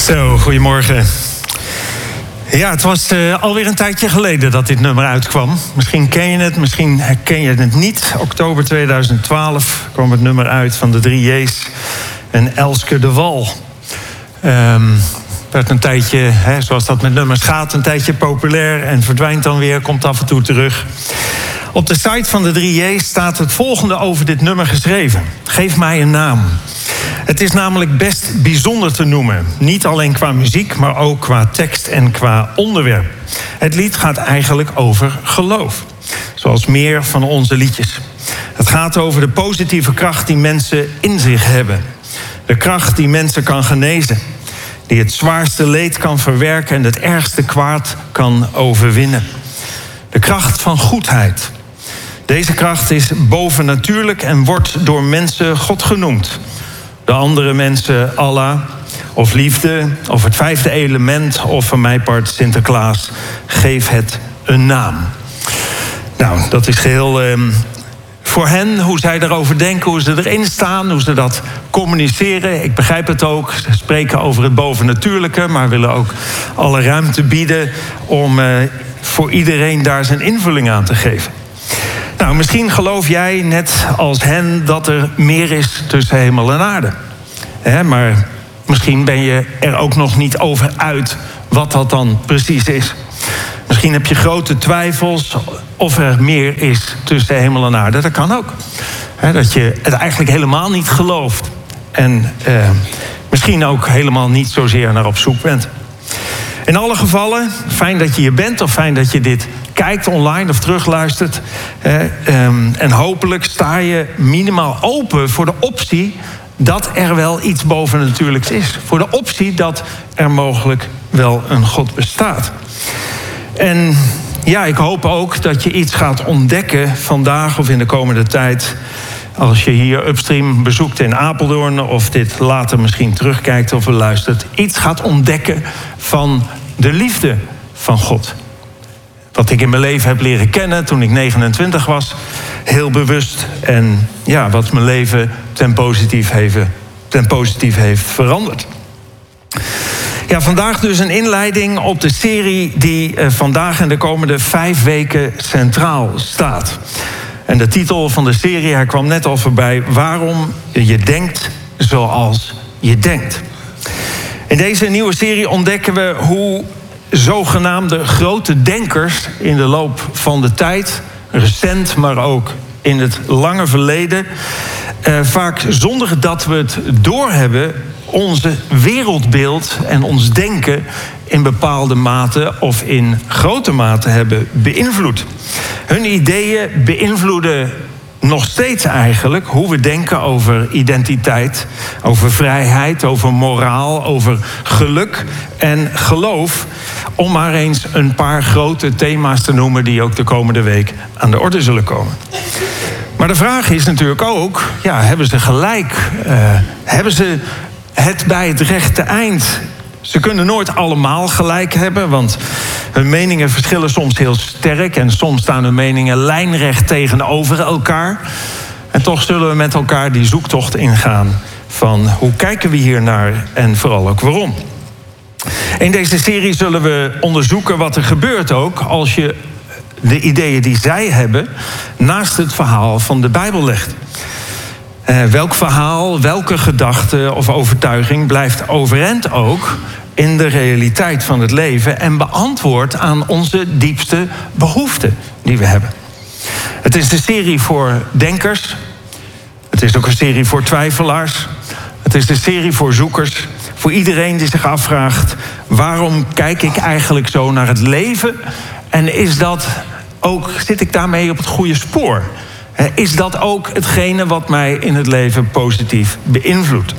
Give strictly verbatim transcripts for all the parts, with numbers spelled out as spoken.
Zo, goedemorgen. Ja, het was uh, alweer een tijdje geleden dat dit nummer uitkwam. Misschien ken je het, misschien herken je het niet. Oktober tweeduizend twaalf kwam het nummer uit van de drie J's en Elske de Wal. Um, werd een tijdje, hè, zoals dat met nummers gaat, een tijdje populair en verdwijnt dan weer, komt af en toe terug. Op de site van de drie J's staat het volgende over dit nummer geschreven. Geef mij een naam. Het is namelijk best bijzonder te noemen. Niet alleen qua muziek, maar ook qua tekst en qua onderwerp. Het lied gaat eigenlijk over geloof. Zoals meer van onze liedjes. Het gaat over de positieve kracht die mensen in zich hebben. De kracht die mensen kan genezen. Die het zwaarste leed kan verwerken en het ergste kwaad kan overwinnen. De kracht van goedheid. Deze kracht is bovennatuurlijk en wordt door mensen God genoemd. De andere mensen Allah, of liefde, of het vijfde element, of van mijn part Sinterklaas. Geef het een naam. Nou, dat is geheel eh, voor hen, hoe zij daarover denken, hoe ze erin staan, hoe ze dat communiceren. Ik begrijp het ook, ze spreken over het bovennatuurlijke, maar willen ook alle ruimte bieden om eh, voor iedereen daar zijn invulling aan te geven. Nou, misschien geloof jij, net als hen, dat er meer is tussen hemel en aarde. He, maar misschien ben je er ook nog niet over uit wat dat dan precies is. Misschien heb je grote twijfels of er meer is tussen hemel en aarde. Dat kan ook. He, dat je het eigenlijk helemaal niet gelooft. En eh, misschien ook helemaal niet zozeer naar op zoek bent. In alle gevallen, fijn dat je hier bent of fijn dat je dit kijkt online of terugluistert. Eh, um, en hopelijk sta je minimaal open voor de optie dat er wel iets bovennatuurlijks is. Voor de optie dat er mogelijk wel een God bestaat. En ja, ik hoop ook dat je iets gaat ontdekken vandaag of in de komende tijd, als je hier Upstream bezoekt in Apeldoorn of dit later misschien terugkijkt of beluistert, iets gaat ontdekken van de liefde van God. Wat ik in mijn leven heb leren kennen toen ik negenentwintig was. Heel bewust. En ja, wat mijn leven ten positief heeft, ten positief heeft veranderd. Ja, vandaag dus een inleiding op de serie die eh, vandaag en de komende vijf weken centraal staat. En de titel van de serie, hij kwam net al voorbij, waarom je denkt zoals je denkt. In deze nieuwe serie ontdekken we hoe zogenaamde grote denkers in de loop van de tijd, recent, maar ook in het lange verleden, eh, vaak zonder dat we het doorhebben, onze wereldbeeld en ons denken in bepaalde mate of in grote mate hebben beïnvloed. Hun ideeën beïnvloeden nog steeds eigenlijk hoe we denken over identiteit, over vrijheid, over moraal, over geluk en geloof. Om maar eens een paar grote thema's te noemen die ook de komende week aan de orde zullen komen. Maar de vraag is natuurlijk ook, ja, hebben ze gelijk? Uh, hebben ze het bij het rechte eind? Ze kunnen nooit allemaal gelijk hebben, want hun meningen verschillen soms heel sterk en soms staan hun meningen lijnrecht tegenover elkaar. En toch zullen we met elkaar die zoektocht ingaan van hoe kijken we hier naar en vooral ook waarom. In deze serie zullen we onderzoeken wat er gebeurt ook als je de ideeën die zij hebben naast het verhaal van de Bijbel legt. Uh, welk verhaal, welke gedachte of overtuiging blijft overeind ook in de realiteit van het leven en beantwoordt aan onze diepste behoeften die we hebben. Het is de serie voor denkers. Het is ook een serie voor twijfelaars. Het is de serie voor zoekers. Voor iedereen die zich afvraagt, waarom kijk ik eigenlijk zo naar het leven? En is dat ook, zit ik daarmee op het goede spoor? Is dat ook hetgene wat mij in het leven positief beïnvloedt?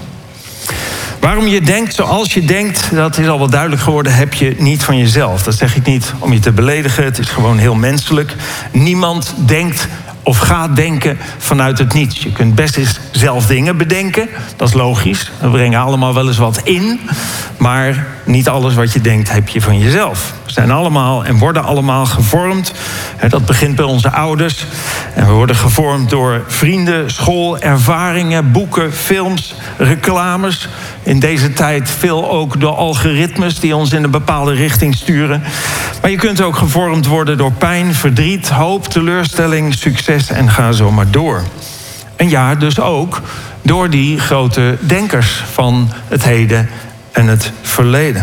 Waarom je denkt zoals je denkt, dat is al wel duidelijk geworden, heb je niet van jezelf. Dat zeg ik niet om je te beledigen, het is gewoon heel menselijk. Niemand denkt of ga denken vanuit het niets. Je kunt best eens zelf dingen bedenken, dat is logisch. We brengen allemaal wel eens wat in, maar niet alles wat je denkt heb je van jezelf. We zijn allemaal en worden allemaal gevormd. Dat begint bij onze ouders. En we worden gevormd door vrienden, school, ervaringen, boeken, films, reclames. In deze tijd veel ook door algoritmes die ons in een bepaalde richting sturen. Maar je kunt ook gevormd worden door pijn, verdriet, hoop, teleurstelling, succes en ga zo maar door. En ja, dus ook door die grote denkers van het heden en het verleden.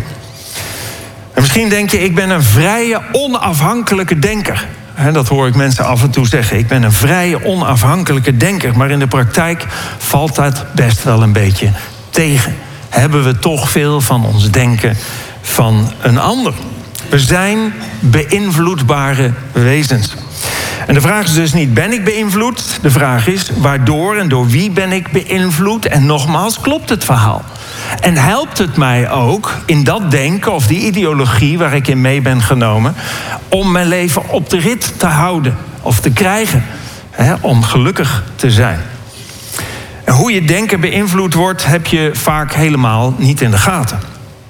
En misschien denk je, ik ben een vrije, onafhankelijke denker. He, dat hoor ik mensen af en toe zeggen. Ik ben een vrije, onafhankelijke denker. Maar in de praktijk valt dat best wel een beetje tegen. Hebben we toch veel van ons denken van een ander. We zijn beïnvloedbare wezens. En de vraag is dus niet, ben ik beïnvloed? De vraag is, waardoor en door wie ben ik beïnvloed? En nogmaals, klopt het verhaal? En helpt het mij ook in dat denken of die ideologie waar ik in mee ben genomen, om mijn leven op de rit te houden of te krijgen, hè, om gelukkig te zijn? En hoe je denken beïnvloed wordt, heb je vaak helemaal niet in de gaten.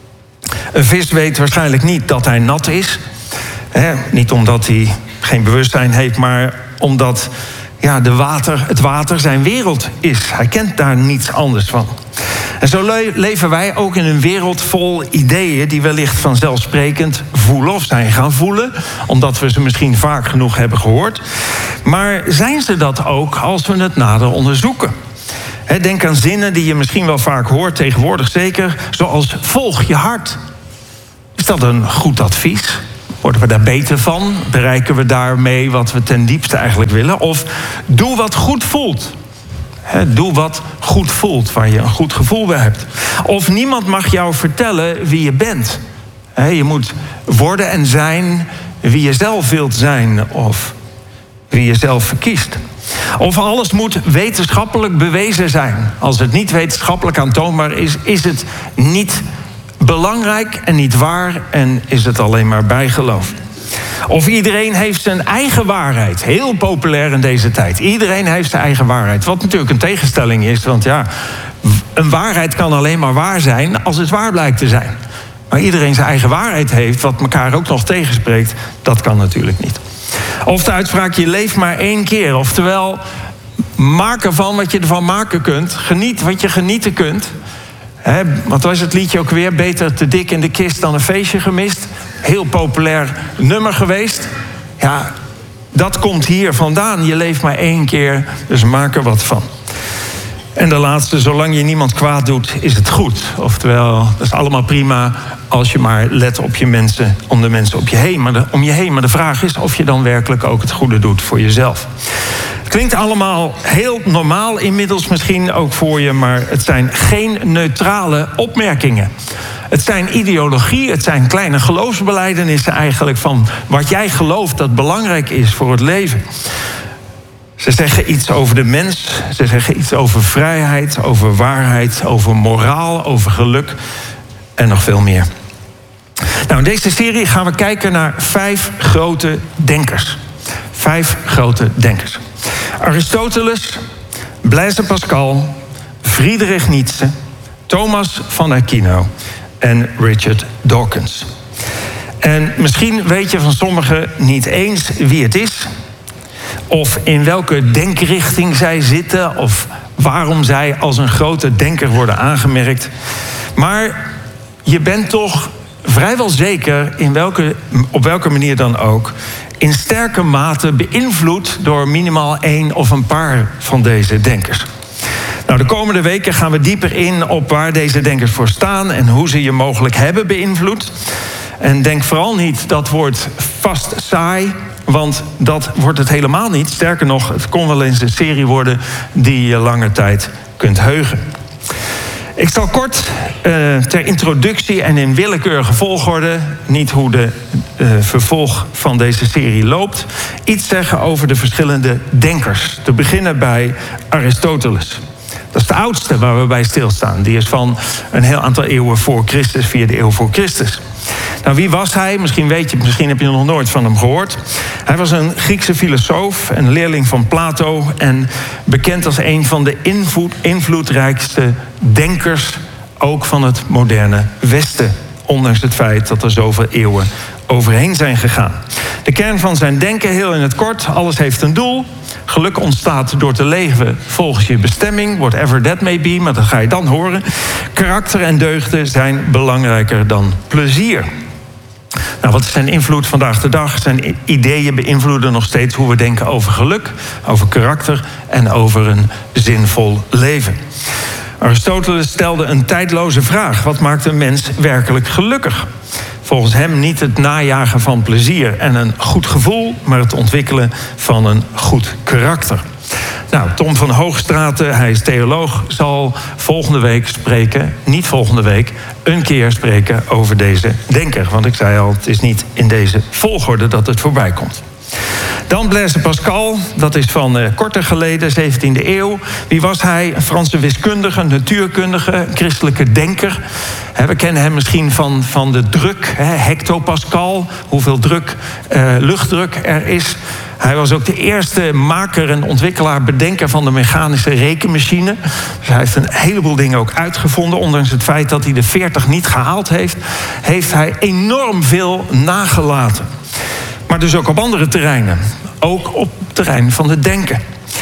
Een vis weet waarschijnlijk niet dat hij nat is. Hè, niet omdat hij geen bewustzijn heeft, maar omdat ja, de water, het water zijn wereld is. Hij kent daar niets anders van. En zo le- leven wij ook in een wereld vol ideeën die wellicht vanzelfsprekend voelen of zijn gaan voelen, omdat we ze misschien vaak genoeg hebben gehoord. Maar zijn ze dat ook als we het nader onderzoeken? He, denk aan zinnen die je misschien wel vaak hoort, tegenwoordig zeker, zoals volg je hart. Is dat een goed advies? Worden we daar beter van? Bereiken we daarmee wat we ten diepste eigenlijk willen? Of doe wat goed voelt. He, doe wat goed voelt, waar je een goed gevoel bij hebt. Of niemand mag jou vertellen wie je bent. He, je moet worden en zijn wie je zelf wilt zijn. Of wie je zelf verkiest. Of alles moet wetenschappelijk bewezen zijn. Als het niet wetenschappelijk aantoonbaar is, is het niet belangrijk en niet waar en is het alleen maar bijgeloof. Of iedereen heeft zijn eigen waarheid. Heel populair in deze tijd. Iedereen heeft zijn eigen waarheid. Wat natuurlijk een tegenstelling is, want ja, een waarheid kan alleen maar waar zijn als het waar blijkt te zijn. Maar iedereen zijn eigen waarheid heeft, wat elkaar ook nog tegenspreekt, dat kan natuurlijk niet. Of de uitspraak, je leeft maar één keer. Oftewel, maak ervan wat je ervan maken kunt. Geniet wat je genieten kunt. He, wat was het liedje ook weer? Beter te dik in de kist dan een feestje gemist. Heel populair nummer geweest. Ja, dat komt hier vandaan. Je leeft maar één keer, dus maak er wat van. En de laatste, zolang je niemand kwaad doet, is het goed. Oftewel, dat is allemaal prima als je maar let op je mensen, om de mensen op je heen, maar de, om je heen. Maar de vraag is of je dan werkelijk ook het goede doet voor jezelf. Het klinkt allemaal heel normaal inmiddels misschien ook voor je, maar het zijn geen neutrale opmerkingen. Het zijn ideologie, het zijn kleine geloofsbelijdenissen eigenlijk van wat jij gelooft dat belangrijk is voor het leven. Ze zeggen iets over de mens, ze zeggen iets over vrijheid, over waarheid, over moraal, over geluk en nog veel meer. Nou, in deze serie gaan we kijken naar vijf grote denkers. Vijf grote denkers. Aristoteles, Blaise Pascal, Friedrich Nietzsche, Thomas van Aquino en Richard Dawkins. En misschien weet je van sommigen niet eens wie het is, of in welke denkrichting zij zitten, of waarom zij als een grote denker worden aangemerkt. Maar je bent toch vrijwel zeker, in welke, op welke manier dan ook, in sterke mate beïnvloed door minimaal één of een paar van deze denkers. Nou, de komende weken gaan we dieper in op waar deze denkers voor staan en hoe ze je mogelijk hebben beïnvloed. En denk vooral niet, dat wordt vast saai, want dat wordt het helemaal niet. Sterker nog, het kon wel eens een serie worden die je lange tijd kunt heugen. Ik zal kort uh, ter introductie en in willekeurige volgorde, niet hoe de uh, vervolg van deze serie loopt, iets zeggen over de verschillende denkers. Te beginnen bij Aristoteles. Dat is de oudste waar we bij stilstaan. Die is van een heel aantal eeuwen voor Christus, vierde eeuw voor Christus. Nou, wie was hij? Misschien weet je, misschien heb je nog nooit van hem gehoord. Hij was een Griekse filosoof, een leerling van Plato en bekend als een van de invloed, invloedrijkste denkers, ook van het moderne Westen. Ondanks het feit dat er zoveel eeuwen overheen zijn gegaan. De kern van zijn denken, heel in het kort: alles heeft een doel. Geluk ontstaat door te leven volgens je bestemming, whatever that may be, maar dat ga je dan horen. Karakter en deugden zijn belangrijker dan plezier. Nou, wat is zijn invloed vandaag de dag? Zijn ideeën beïnvloeden nog steeds hoe we denken over geluk, over karakter en over een zinvol leven. Aristoteles stelde een tijdloze vraag: wat maakt een mens werkelijk gelukkig? Volgens hem niet het najagen van plezier en een goed gevoel, maar het ontwikkelen van een goed karakter. Nou, Tom van Hoogstraten, hij is theoloog, zal volgende week spreken, niet volgende week, een keer spreken over deze denker. Want ik zei al, het is niet in deze volgorde dat het voorbij komt. Dan Blaise Pascal, dat is van uh, korter geleden, zeventiende eeuw. Wie was hij? Een Franse wiskundige, een natuurkundige, een christelijke denker. He, we kennen hem misschien van, van de druk, he, hectopascal, hoeveel druk, uh, luchtdruk er is. Hij was ook de eerste maker en ontwikkelaar, bedenker van de mechanische rekenmachine. Dus hij heeft een heleboel dingen ook uitgevonden. Ondanks het feit dat hij de veertig niet gehaald heeft, heeft hij enorm veel nagelaten. Maar dus ook op andere terreinen. Ook op het terrein van het denken.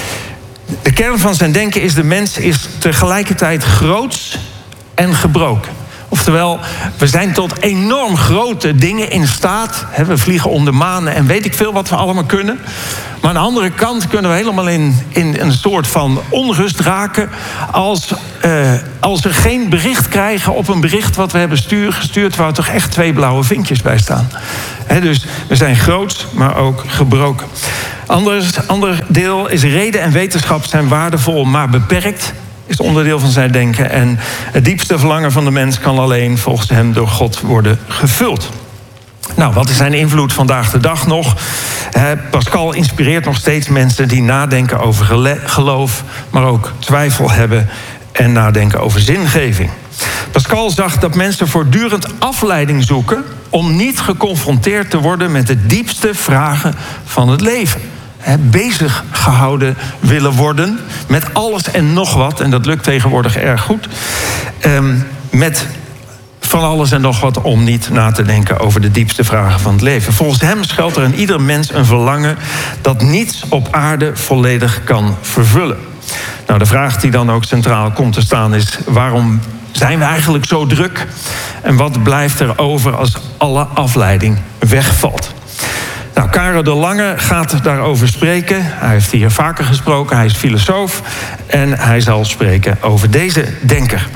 De kern van zijn denken is: de mens is tegelijkertijd groots en gebroken. Oftewel, we zijn tot enorm grote dingen in staat. We vliegen om de maan en weet ik veel wat we allemaal kunnen. Maar aan de andere kant kunnen we helemaal in, in een soort van onrust raken als, uh, als we geen bericht krijgen op een bericht wat we hebben stuur, gestuurd, waar toch echt twee blauwe vinkjes bij staan. He, dus we zijn groot, maar ook gebroken. Anders, ander deel is: reden en wetenschap zijn waardevol, maar beperkt. Is onderdeel van zijn denken. En het diepste verlangen van de mens kan alleen volgens hem door God worden gevuld. Nou, wat is zijn invloed vandaag de dag nog? Pascal inspireert nog steeds mensen die nadenken over geloof, maar ook twijfel hebben en nadenken over zingeving. Pascal zag dat mensen voortdurend afleiding zoeken om niet geconfronteerd te worden met de diepste vragen van het leven. Bezig gehouden willen worden met alles en nog wat, en dat lukt tegenwoordig erg goed, um, met van alles en nog wat om niet na te denken over de diepste vragen van het leven. Volgens hem schuilt er in ieder mens een verlangen dat niets op aarde volledig kan vervullen. Nou, de vraag die dan ook centraal komt te staan is: waarom zijn we eigenlijk zo druk? En wat blijft er over als alle afleiding wegvalt? Nou, Karel de Lange gaat daarover spreken. Hij heeft hier vaker gesproken, hij is filosoof. En hij zal spreken over deze denker.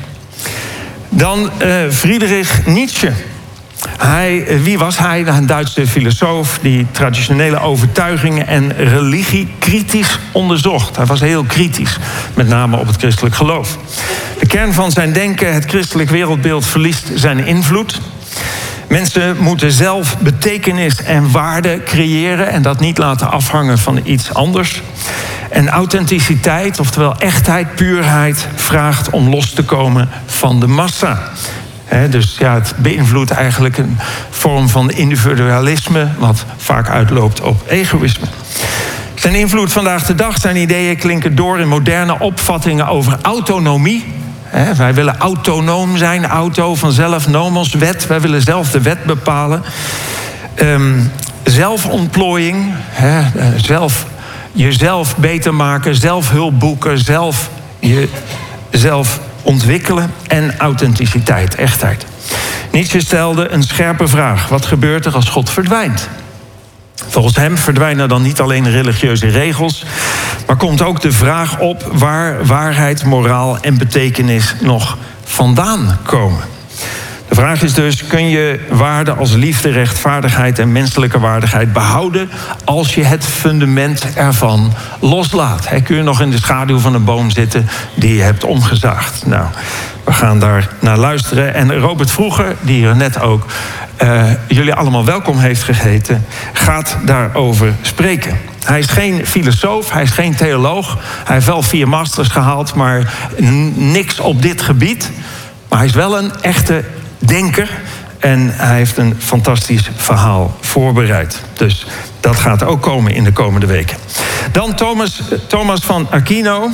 Dan uh, Friedrich Nietzsche. Hij, wie was hij? Een Duitse filosoof die traditionele overtuigingen en religie kritisch onderzocht. Hij was heel kritisch, met name op het christelijk geloof. De kern van zijn denken: het christelijk wereldbeeld verliest zijn invloed. Mensen moeten zelf betekenis en waarde creëren en dat niet laten afhangen van iets anders. En authenticiteit, oftewel echtheid, puurheid, vraagt om los te komen van de massa. He, dus ja, het beïnvloedt eigenlijk een vorm van individualisme, wat vaak uitloopt op egoïsme. Zijn invloed vandaag de dag, zijn ideeën klinken door in moderne opvattingen over autonomie. He, wij willen autonoom zijn, auto vanzelf, nomos, wet. Wij willen zelf de wet bepalen. Um, zelfontplooiing, he, zelf jezelf beter maken, zelf hulp boeken, zelf jezelf ontwikkelen en authenticiteit, echtheid. Nietzsche stelde een scherpe vraag: wat gebeurt er als God verdwijnt? Volgens hem verdwijnen dan niet alleen religieuze regels, maar komt ook de vraag op waar waarheid, moraal en betekenis nog vandaan komen. De vraag is dus: kun je waarden als liefde, rechtvaardigheid en menselijke waardigheid behouden als je het fundament ervan loslaat? He, kun je nog in de schaduw van een boom zitten die je hebt omgezaagd? Nou, we gaan daar naar luisteren. En Robert Vroeger, die hier net ook uh, jullie allemaal welkom heeft geheten, gaat daarover spreken. Hij is geen filosoof, hij is geen theoloog. Hij heeft wel vier masters gehaald, maar niks op dit gebied. Maar hij is wel een echte denker En hij heeft een fantastisch verhaal voorbereid. Dus dat gaat ook komen in de komende weken. Dan Thomas, Thomas van Aquino.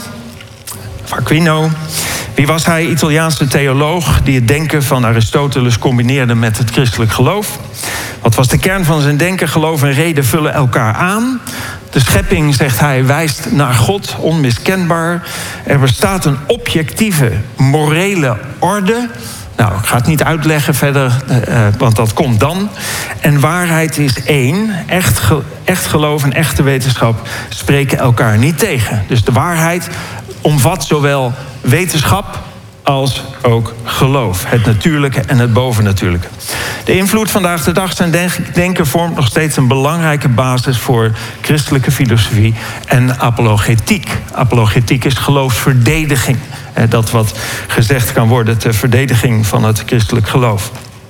Aquino. Wie was hij? Italiaanse theoloog die het denken van Aristoteles combineerde met het christelijk geloof. Wat was de kern van zijn denken? Geloof en reden vullen elkaar aan. De schepping, zegt hij, wijst naar God, onmiskenbaar. Er bestaat een objectieve, morele orde. Nou, ik ga het niet uitleggen verder, uh, want dat komt dan. En waarheid is één. Echt, ge- echt geloof en echte wetenschap spreken elkaar niet tegen. Dus de waarheid omvat zowel wetenschap als ook geloof. Het natuurlijke en het bovennatuurlijke. De invloed vandaag de dag zijn denken vormt nog steeds een belangrijke basis voor christelijke filosofie en apologetiek. Apologetiek is geloofsverdediging. Dat wat gezegd kan worden ter verdediging van het christelijk geloof.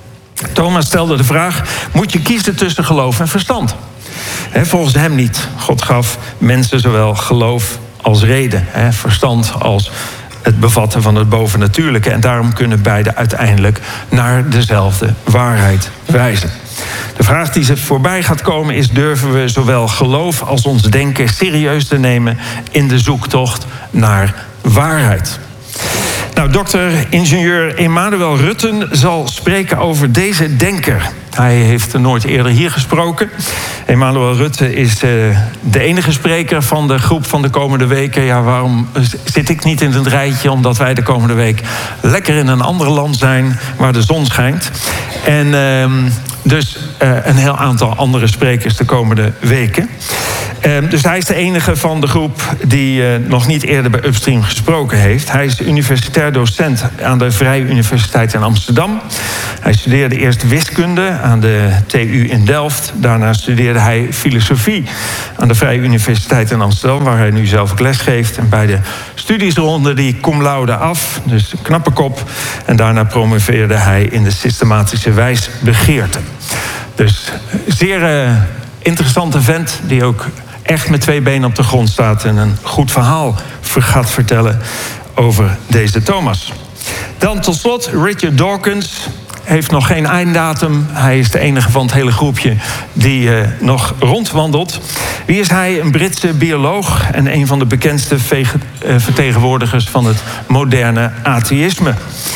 Thomas stelde de vraag: moet je kiezen tussen geloof en verstand? Volgens hem niet. God gaf mensen zowel geloof als reden. Verstand als het bevatten van het bovennatuurlijke. En daarom kunnen beide uiteindelijk naar dezelfde waarheid wijzen. De vraag die ze voorbij gaat komen is: durven we zowel geloof als ons denken serieus te nemen in de zoektocht naar waarheid? Nou, dokter ingenieur Emanuel Rutten zal spreken over deze denker. Hij heeft nooit eerder hier gesproken. Emanuel Rutten is uh, de enige spreker van de groep van de komende weken. Ja, waarom zit ik niet in het rijtje? Omdat wij de komende week lekker in een ander land zijn waar de zon schijnt. En uh, dus uh, een heel aantal andere sprekers de komende weken. Uh, dus hij is de enige van de groep die uh, nog niet eerder bij Upstream gesproken heeft. Hij is universitair docent aan de Vrije Universiteit in Amsterdam. Hij studeerde eerst wiskunde aan de T U in Delft. Daarna studeerde hij filosofie aan de Vrije Universiteit in Amsterdam, waar hij nu zelf ook les geeft. En bij de studies ronde die cum laude af, dus een knappe kop. En daarna promoveerde hij in de systematische wijsbegeerte. Dus zeer uh, interessante vent die ook echt met twee benen op de grond staat en een goed verhaal gaat vertellen over deze Thomas. Dan tot slot Richard Dawkins. Heeft nog geen einddatum. Hij is de enige van het hele groepje die uh, nog rondwandelt. Wie is hij? Een Britse bioloog en een van de bekendste vege- uh, vertegenwoordigers van het moderne atheïsme.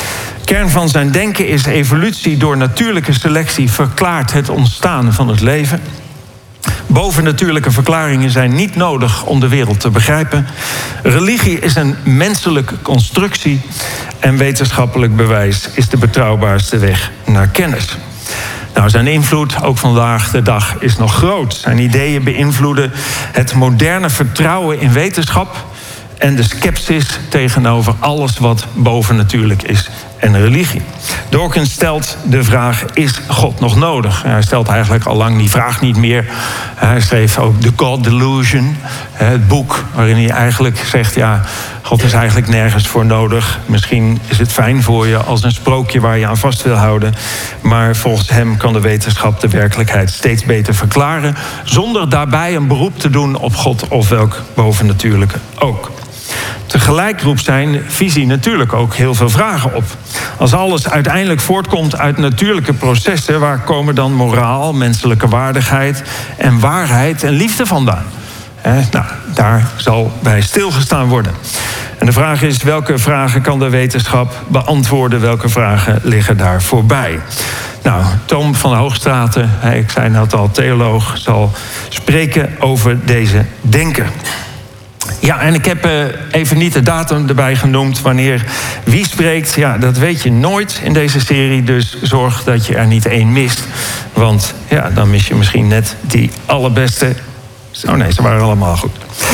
Kern van zijn denken is: evolutie door natuurlijke selectie verklaart het ontstaan van het leven. Bovennatuurlijke verklaringen zijn niet nodig om de wereld te begrijpen. Religie is een menselijke constructie en wetenschappelijk bewijs is de betrouwbaarste weg naar kennis. Nou, zijn invloed, ook vandaag de dag, is nog groot. Zijn ideeën beïnvloeden het moderne vertrouwen in wetenschap en de scepsis tegenover alles wat bovennatuurlijk is en religie. Dawkins stelt de vraag: is God nog nodig? Hij stelt eigenlijk al lang die vraag niet meer. Hij schreef ook The God Delusion, het boek waarin hij eigenlijk zegt: ja, God is eigenlijk nergens voor nodig. Misschien is het fijn voor je als een sprookje waar je aan vast wil houden. Maar volgens hem kan de wetenschap de werkelijkheid steeds beter verklaren, zonder daarbij een beroep te doen op God of welk bovennatuurlijke ook. Tegelijk roept zijn visie natuurlijk ook heel veel vragen op. Als alles uiteindelijk voortkomt uit natuurlijke processen, waar komen dan moraal, menselijke waardigheid en waarheid en liefde vandaan? Eh, nou, daar zal bij stilgestaan worden. En de vraag is: welke vragen kan de wetenschap beantwoorden? Welke vragen liggen daar voorbij? Nou, Tom van Hoogstraten, ik zei net al, theoloog, zal spreken over deze denker. Ja, en ik heb uh, even niet de datum erbij genoemd wanneer wie spreekt. Ja, dat weet je nooit in deze serie, dus zorg dat je er niet één mist. Want ja, dan mis je misschien net die allerbeste. Oh nee, ze waren allemaal goed.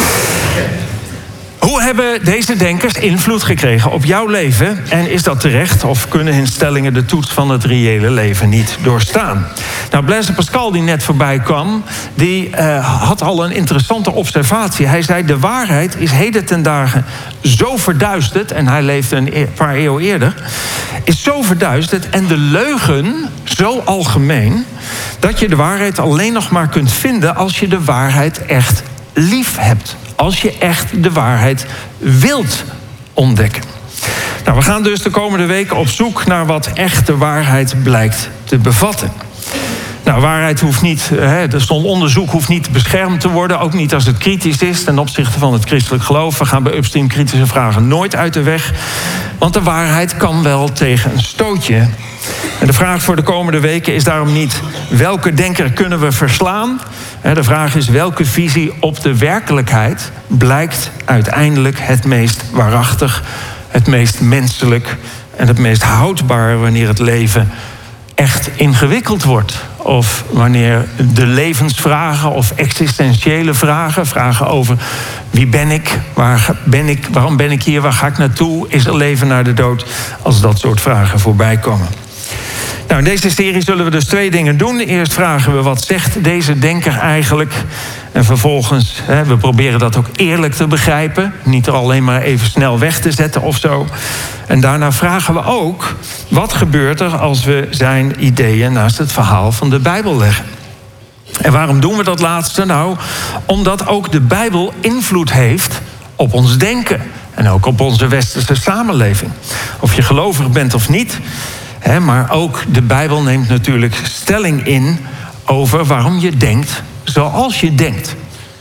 Hoe hebben deze denkers invloed gekregen op jouw leven? En is dat terecht of kunnen hun stellingen de toets van het reële leven niet doorstaan? Nou, Blaise Pascal, die net voorbij kwam, die uh, had al een interessante observatie. Hij zei: de waarheid is heden ten dagen zo verduisterd, en hij leefde een paar eeuwen eerder, is zo verduisterd en de leugen zo algemeen, dat je de waarheid alleen nog maar kunt vinden als je de waarheid echt lief hebt. Als je echt de waarheid wilt ontdekken. Nou, we gaan dus de komende weken op zoek naar wat echte waarheid blijkt te bevatten. Nou, waarheid hoeft niet, hè, er stond onderzoek hoeft niet beschermd te worden, ook niet als het kritisch is ten opzichte van het christelijk geloof. We gaan bij Upstream kritische vragen nooit uit de weg, want de waarheid kan wel tegen een stootje. En de vraag voor de komende weken is daarom niet welke denker kunnen we verslaan. De vraag is welke visie op de werkelijkheid blijkt uiteindelijk het meest waarachtig, het meest menselijk en het meest houdbaar wanneer het leven echt ingewikkeld wordt. Of wanneer de levensvragen of existentiële vragen, vragen over wie ben ik, waar ben ik, waarom ben ik hier, waar ga ik naartoe, is er leven na de dood, als dat soort vragen voorbij komen. Nou, in deze serie zullen we dus twee dingen doen. Eerst vragen we wat zegt deze denker eigenlijk. En vervolgens, hè, we proberen dat ook eerlijk te begrijpen. Niet er alleen maar even snel weg te zetten of zo. En daarna vragen we ook, wat gebeurt er als we zijn ideeën naast het verhaal van de Bijbel leggen? En waarom doen we dat laatste? Nou, omdat ook de Bijbel invloed heeft op ons denken. En ook op onze westerse samenleving. Of je gelovig bent of niet. He, maar ook de Bijbel neemt natuurlijk stelling in over waarom je denkt zoals je denkt.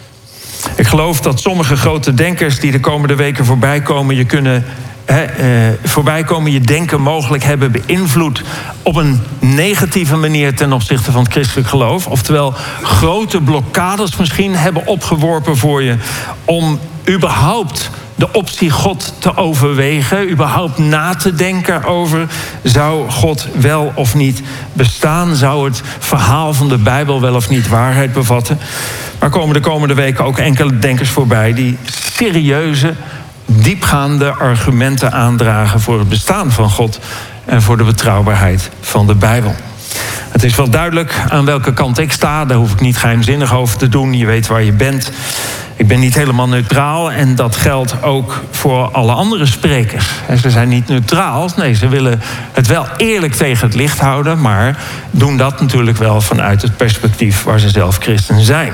Ik geloof dat sommige grote denkers die de komende weken voorbij komen, je kunnen he, eh, voorbij komen, je denken mogelijk hebben beïnvloed op een negatieve manier ten opzichte van het christelijk geloof. Oftewel grote blokkades misschien hebben opgeworpen voor je om überhaupt de optie God te overwegen, überhaupt na te denken over, zou God wel of niet bestaan? Zou het verhaal van de Bijbel wel of niet waarheid bevatten? Maar komen de komende weken ook enkele denkers voorbij die serieuze, diepgaande argumenten aandragen voor het bestaan van God en voor de betrouwbaarheid van de Bijbel. Het is wel duidelijk aan welke kant ik sta, daar hoef ik niet geheimzinnig over te doen, je weet waar je bent. Ik ben niet helemaal neutraal en dat geldt ook voor alle andere sprekers. Ze zijn niet neutraal, nee, ze willen het wel eerlijk tegen het licht houden, maar doen dat natuurlijk wel vanuit het perspectief waar ze zelf christen zijn.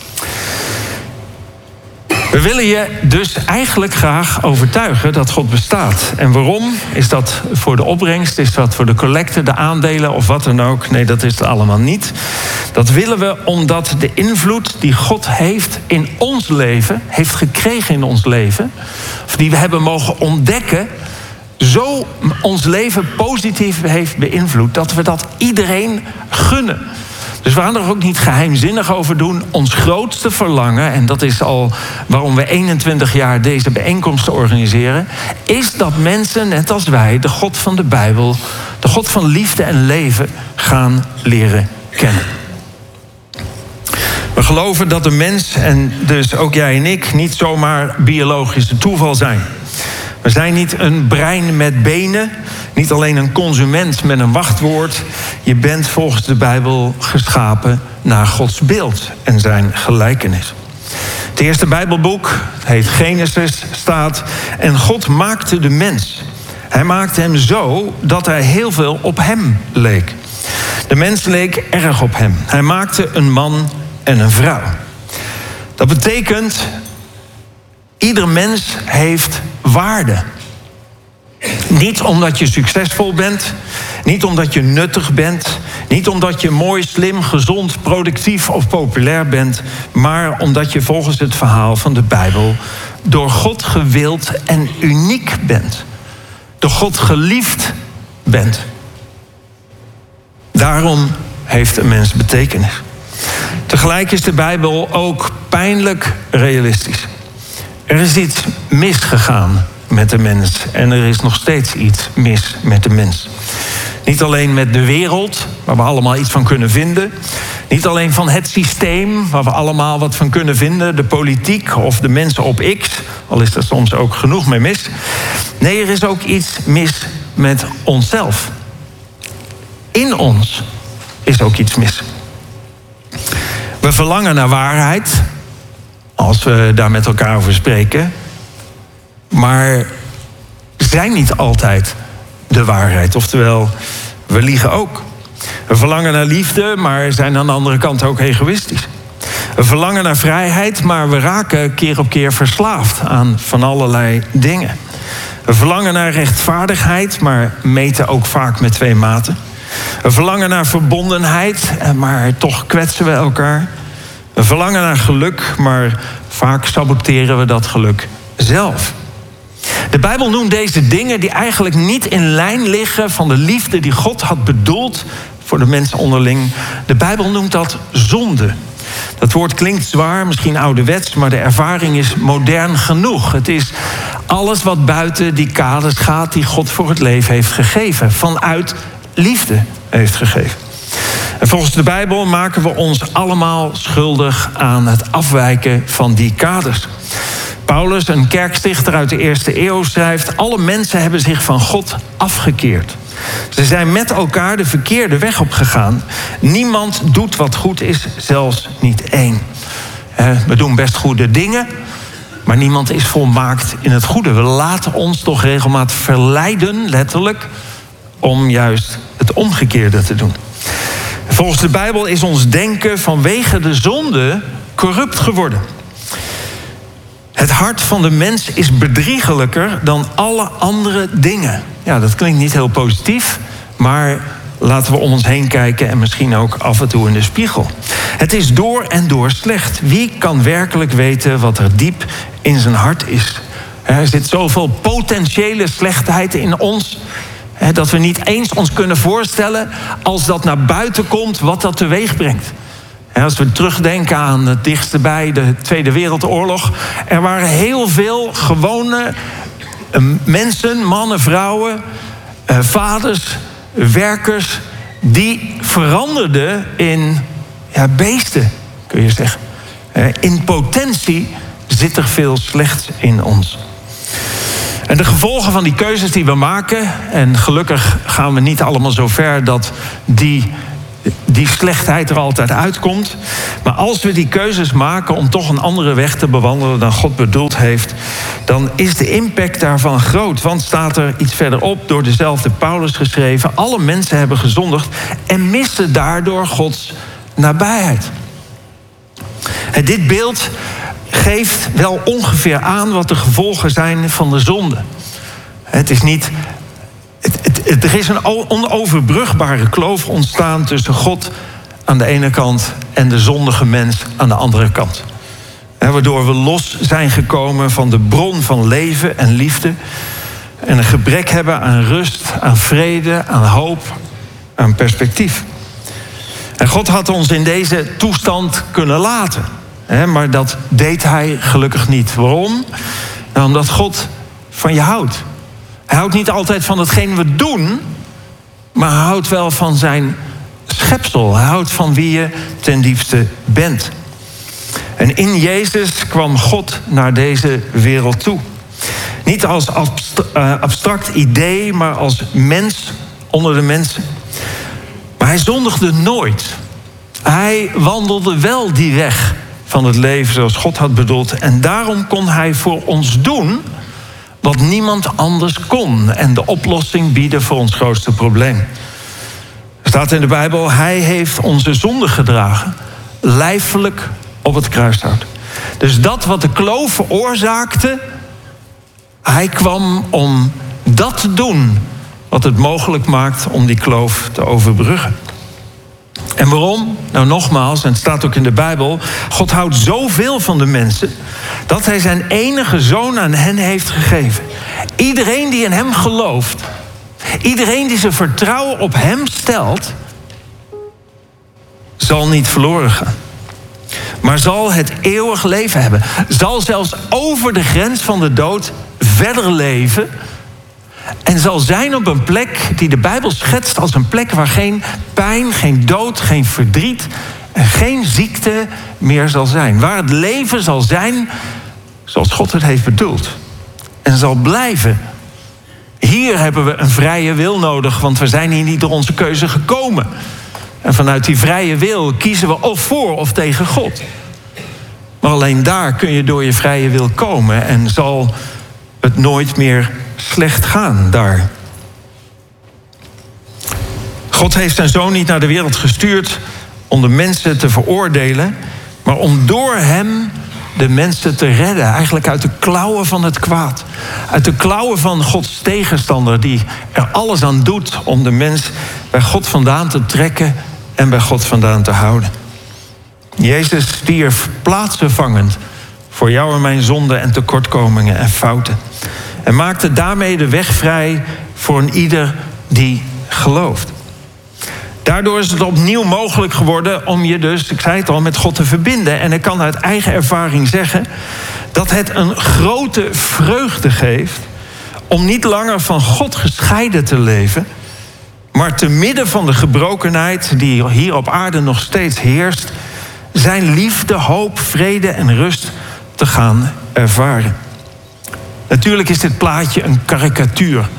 We willen je dus eigenlijk graag overtuigen dat God bestaat. En waarom? Is dat voor de opbrengst? Is dat voor de collecte, de aandelen of wat dan ook? Nee, dat is het allemaal niet. Dat willen we omdat de invloed die God heeft in ons leven, heeft gekregen in ons leven, of die we hebben mogen ontdekken, zo ons leven positief heeft beïnvloed, dat we dat iedereen gunnen. Dus we gaan er ook niet geheimzinnig over doen. Ons grootste verlangen, en dat is al waarom we eenentwintig jaar deze bijeenkomsten organiseren, is dat mensen, net als wij, de God van de Bijbel, de God van liefde en leven, gaan leren kennen. We geloven dat de mens, en dus ook jij en ik, niet zomaar biologische toeval zijn. We zijn niet een brein met benen, niet alleen een consument met een wachtwoord. Je bent volgens de Bijbel geschapen naar Gods beeld en zijn gelijkenis. Het eerste Bijbelboek, het heet Genesis, staat: en God maakte de mens. Hij maakte hem zo dat hij heel veel op hem leek. De mens leek erg op hem. Hij maakte een man en een vrouw. Dat betekent, ieder mens heeft waarde. Niet omdat je succesvol bent, niet omdat je nuttig bent, niet omdat je mooi, slim, gezond, productief of populair bent, maar omdat je volgens het verhaal van de Bijbel door God gewild en uniek bent. Door God geliefd bent. Daarom heeft een mens betekenis. Tegelijk is de Bijbel ook pijnlijk realistisch. Er is iets misgegaan met de mens. En er is nog steeds iets mis met de mens. Niet alleen met de wereld, waar we allemaal iets van kunnen vinden. Niet alleen van het systeem, waar we allemaal wat van kunnen vinden. De politiek of de mensen op X. Al is er soms ook genoeg mee mis. Nee, er is ook iets mis met onszelf. In ons is ook iets mis. We verlangen naar waarheid, als we daar met elkaar over spreken. Maar zijn niet altijd de waarheid. Oftewel, we liegen ook. We verlangen naar liefde, maar zijn aan de andere kant ook egoïstisch. We verlangen naar vrijheid, maar we raken keer op keer verslaafd aan van allerlei dingen. Een verlangen naar rechtvaardigheid, maar meten ook vaak met twee maten. Een verlangen naar verbondenheid, maar toch kwetsen we elkaar. Een verlangen naar geluk, maar vaak saboteren we dat geluk zelf. De Bijbel noemt deze dingen die eigenlijk niet in lijn liggen van de liefde die God had bedoeld voor de mensen onderling. De Bijbel noemt dat zonde. Dat woord klinkt zwaar, misschien ouderwets, maar de ervaring is modern genoeg. Het is alles wat buiten die kaders gaat die God voor het leven heeft gegeven. Vanuit liefde heeft gegeven. En volgens de Bijbel maken we ons allemaal schuldig aan het afwijken van die kaders. Paulus, een kerkstichter uit de eerste eeuw, schrijft: alle mensen hebben zich van God afgekeerd. Ze zijn met elkaar de verkeerde weg opgegaan. Niemand doet wat goed is, zelfs niet één. We doen best goede dingen, maar niemand is volmaakt in het goede. We laten ons toch regelmatig verleiden, letterlijk, om juist het omgekeerde te doen. Volgens de Bijbel is ons denken vanwege de zonde corrupt geworden. Het hart van de mens is bedriegelijker dan alle andere dingen. Ja, dat klinkt niet heel positief, maar laten we om ons heen kijken en misschien ook af en toe in de spiegel. Het is door en door slecht. Wie kan werkelijk weten wat er diep in zijn hart is? Er zit zoveel potentiële slechtheid in ons, dat we niet eens ons kunnen voorstellen, als dat naar buiten komt, wat dat teweeg brengt. Als we terugdenken aan het dichtste bij de Tweede Wereldoorlog, er waren heel veel gewone mensen, mannen, vrouwen, vaders, werkers, die veranderden in ja, beesten, kun je zeggen. In potentie zit er veel slechts in ons. En de gevolgen van die keuzes die we maken, en gelukkig gaan we niet allemaal zo ver dat die, die slechtheid er altijd uitkomt. Maar als we die keuzes maken om toch een andere weg te bewandelen dan God bedoeld heeft, dan is de impact daarvan groot. Want staat er iets verderop, door dezelfde Paulus geschreven: alle mensen hebben gezondigd en missen daardoor Gods nabijheid. En dit beeld geeft wel ongeveer aan wat de gevolgen zijn van de zonde. Het is niet, het, het, het, er is een onoverbrugbare kloof ontstaan tussen God aan de ene kant en de zondige mens aan de andere kant. Waardoor we los zijn gekomen van de bron van leven en liefde en een gebrek hebben aan rust, aan vrede, aan hoop, aan perspectief. En God had ons in deze toestand kunnen laten. Maar dat deed hij gelukkig niet. Waarom? Nou, omdat God van je houdt. Hij houdt niet altijd van hetgeen we doen, maar hij houdt wel van zijn schepsel. Hij houdt van wie je ten diepste bent. En in Jezus kwam God naar deze wereld toe. Niet als abstract idee, maar als mens onder de mensen. Maar hij zondigde nooit. Hij wandelde wel die weg van het leven zoals God had bedoeld. En daarom kon hij voor ons doen wat niemand anders kon. En de oplossing bieden voor ons grootste probleem. Er staat in de Bijbel: hij heeft onze zonde gedragen, lijfelijk op het kruishout. Dus dat wat de kloof veroorzaakte, hij kwam om dat te doen wat het mogelijk maakt om die kloof te overbruggen. En waarom? Nou, nogmaals, en het staat ook in de Bijbel: God houdt zoveel van de mensen dat hij zijn enige zoon aan hen heeft gegeven. Iedereen die in hem gelooft, iedereen die zijn vertrouwen op hem stelt, zal niet verloren gaan, maar zal het eeuwig leven hebben. Zal zelfs over de grens van de dood verder leven en zal zijn op een plek die de Bijbel schetst als een plek waar geen pijn, geen dood, geen verdriet en geen ziekte meer zal zijn. Waar het leven zal zijn zoals God het heeft bedoeld en zal blijven. Hier hebben we een vrije wil nodig, want we zijn hier niet door onze keuze gekomen. En vanuit die vrije wil kiezen we of voor of tegen God. Maar alleen daar kun je door je vrije wil komen en zal het nooit meer slecht gaan daar. God heeft zijn zoon niet naar de wereld gestuurd om de mensen te veroordelen, maar om door hem de mensen te redden. Eigenlijk uit de klauwen van het kwaad. Uit de klauwen van Gods tegenstander die er alles aan doet om de mens bij God vandaan te trekken en bij God vandaan te houden. Jezus stierf plaatsvervangend voor jou en mijn zonden en tekortkomingen en fouten. En maakte daarmee de weg vrij voor een ieder die gelooft. Daardoor is het opnieuw mogelijk geworden om je dus, ik zei het al, met God te verbinden. En ik kan uit eigen ervaring zeggen dat het een grote vreugde geeft om niet langer van God gescheiden te leven, maar te midden van de gebrokenheid die hier op aarde nog steeds heerst, zijn liefde, hoop, vrede en rust te gaan ervaren. Natuurlijk is dit plaatje een karikatuur.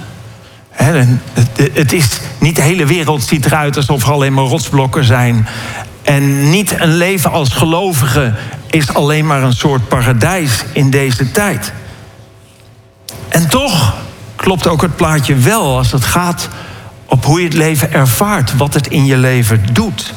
Het is niet de hele wereld ziet eruit alsof er alleen maar rotsblokken zijn. En niet een leven als gelovige is alleen maar een soort paradijs in deze tijd. En toch klopt ook het plaatje wel als het gaat op hoe je het leven ervaart, wat het in je leven doet.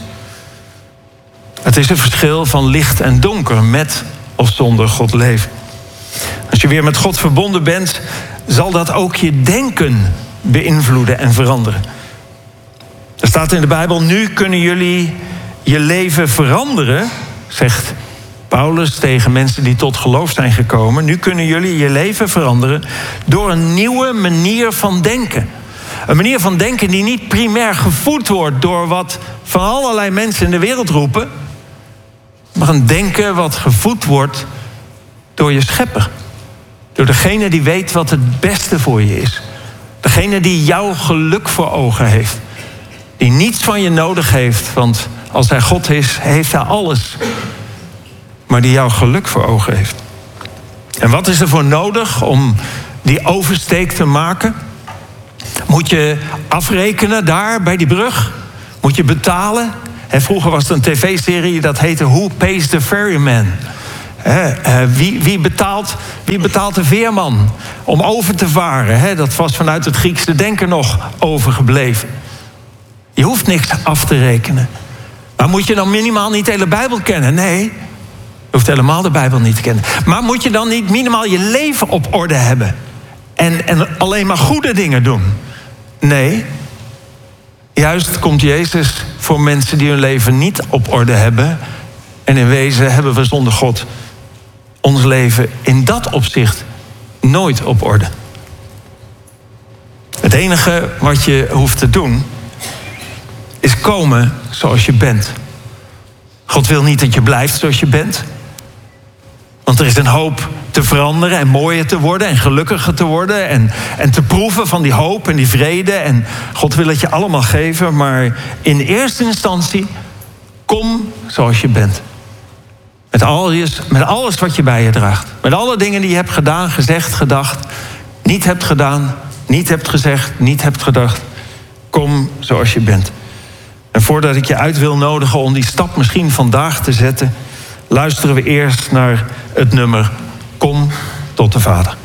Het is een verschil van licht en donker, met of zonder God leven. Als je weer met God verbonden bent, zal dat ook je denken beïnvloeden en veranderen. Er staat in de Bijbel, nu kunnen jullie je leven veranderen, zegt Paulus tegen mensen die tot geloof zijn gekomen. Nu kunnen jullie je leven veranderen door een nieuwe manier van denken. Een manier van denken die niet primair gevoed wordt door wat van allerlei mensen in de wereld roepen, maar een denken wat gevoed wordt door je schepper. Door degene die weet wat het beste voor je is. Degene die jouw geluk voor ogen heeft. Die niets van je nodig heeft, want als hij God is, heeft hij alles. Maar die jouw geluk voor ogen heeft. En wat is er voor nodig om die oversteek te maken? Moet je afrekenen daar bij die brug? Moet je betalen? En vroeger was het een tv-serie dat heette Who Pays the Ferryman? He, uh, wie, wie, betaalt, wie betaalt de veerman om over te varen? He, dat was vanuit het Griekse denken nog overgebleven. Je hoeft niks af te rekenen. Maar moet je dan minimaal niet de hele Bijbel kennen? Nee, je hoeft helemaal de Bijbel niet te kennen. Maar moet je dan niet minimaal je leven op orde hebben? En, en alleen maar goede dingen doen? Nee. Juist komt Jezus voor mensen die hun leven niet op orde hebben. En in wezen hebben we zonder God ons leven in dat opzicht nooit op orde. Het enige wat je hoeft te doen is komen zoals je bent. God wil niet dat je blijft zoals je bent. Want er is een hoop te veranderen en mooier te worden en gelukkiger te worden. En, en te proeven van die hoop en die vrede. En God wil het je allemaal geven. Maar in eerste instantie, kom zoals je bent. Met alles, met alles wat je bij je draagt. Met alle dingen die je hebt gedaan, gezegd, gedacht. Niet hebt gedaan, niet hebt gezegd, niet hebt gedacht. Kom zoals je bent. En voordat ik je uit wil nodigen om die stap misschien vandaag te zetten, luisteren we eerst naar het nummer Kom tot de Vader.